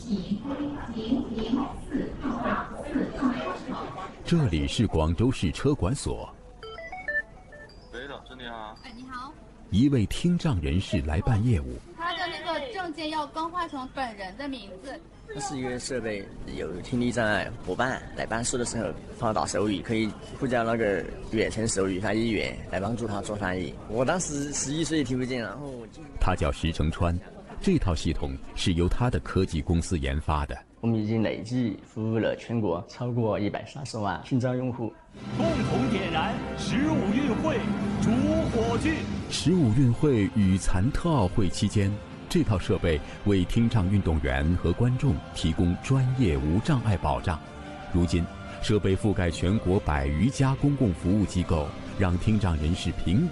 这里是广州市车管所。 喂，老师你好。 哎，你好。 一位听障人士来办业务。 他的那个证件要更换成本人的名字。 它是一个设备，有听力障碍伙伴来办事的时候放到手语，可以呼叫那个远程手语翻译员来帮助他做翻译。我当时11岁听不见，然后他叫石成川，这套系统是由他的科技公司研发的。 我们已经累计服务了全国超过130万听障用户。 共同点燃15运会主火炬。 15运会与残特奥会期间，这套设备为听障运动员和观众提供专业无障碍保障。如今，设备覆盖全国100余家公共服务机构，让听障人士平